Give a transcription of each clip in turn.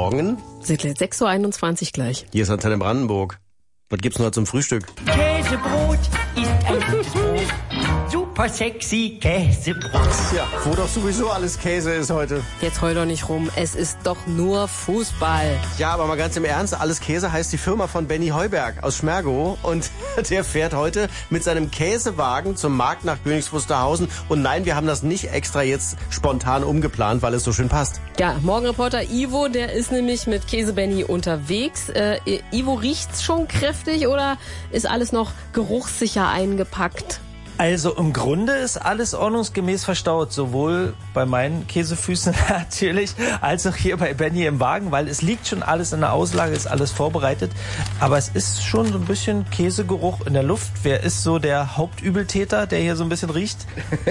Morgen. 6:21 Uhr gleich. Hier ist Antenne Brandenburg. Was gibt's noch zum Frühstück? Käsebrot ist ein gutes Brot. Super sexy Käsebrot. Ja, wo doch sowieso alles Käse ist heute. Jetzt heul doch nicht rum, es ist doch nur Fußball. Ja, aber mal ganz im Ernst, alles Käse heißt die Firma von Benny Heuberg aus Schmergow. Und der fährt heute mit seinem Käsewagen zum Markt nach Königs Wusterhausen. Und nein, wir haben das nicht extra jetzt spontan umgeplant, weil es so schön passt. Ja, Morgenreporter Ivo, der ist nämlich mit Käse Benny unterwegs. Ivo, riecht's schon kräftig oder ist alles noch geruchssicher eingepackt? Also im Grunde ist alles ordnungsgemäß verstaut, sowohl bei meinen Käsefüßen natürlich, als auch hier bei Benny im Wagen, weil es liegt schon alles in der Auslage, ist alles vorbereitet. Aber es ist schon so ein bisschen Käsegeruch in der Luft. Wer ist so der Hauptübeltäter, der hier so ein bisschen riecht?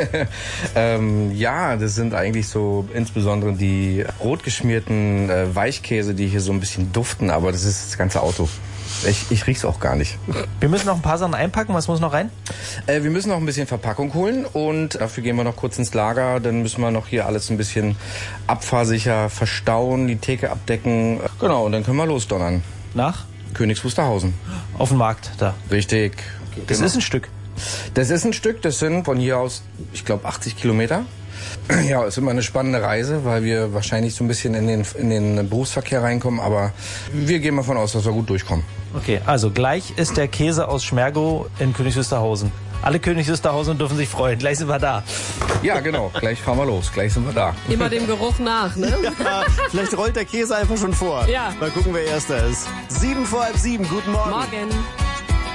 Ja, das sind eigentlich so insbesondere die rotgeschmierten Weichkäse, die hier so ein bisschen duften, aber das ist das ganze Auto. Ich riech's auch gar nicht. Wir müssen noch ein paar Sachen einpacken. Was muss noch rein? Wir müssen noch ein bisschen Verpackung holen und dafür gehen wir noch kurz ins Lager. Dann müssen wir noch hier alles ein bisschen abfahrsicher verstauen, die Theke abdecken. Genau, und dann können wir losdonnern. Nach? Königs Wusterhausen. Auf dem Markt, da. Richtig. Das Genau. ist ein Stück. Das ist ein Stück, das sind von hier aus, ich glaube, 80 Kilometer. Ja, ist immer eine spannende Reise, weil wir wahrscheinlich so ein bisschen in den Berufsverkehr reinkommen, aber wir gehen mal davon aus, dass wir gut durchkommen. Okay, also gleich ist der Käse aus Schmergow in Königs Wusterhausen. Alle Königs Wusterhausen dürfen sich freuen. Gleich sind wir da. Ja, genau. Gleich fahren wir los. Gleich sind wir da. Immer dem Geruch nach, ne? Ja, vielleicht rollt der Käse einfach schon vor. Ja. Mal gucken, wer Erster ist. 7:06. Guten Morgen. Morgen.